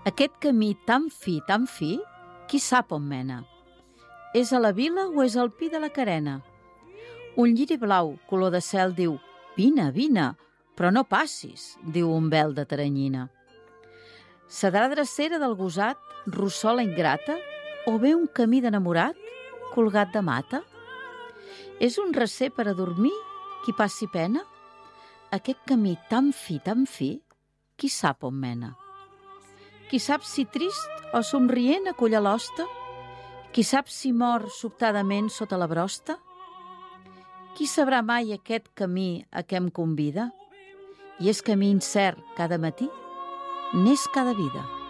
Aquest camí tan fi, qui sap on mena? És a la vila o és al pi de la carena? Un lliri blau, color de cel, diu «Vine, vine», però no passis, diu un vel de teranyina. Cedrà drecera del gosat, rossola ingrata, o bé un camí d'enamorat colgat de mata? És un recer per a dormir qui passi pena? Aquest camí tan fi, qui sap on mena? Qui sap si trist o somrient acull a l'hoste? Qui sap si mor sobtadament sota la brosta? Qui sabrà mai aquest camí a què em convida? I és camí incert cada matí, n'és cada vida.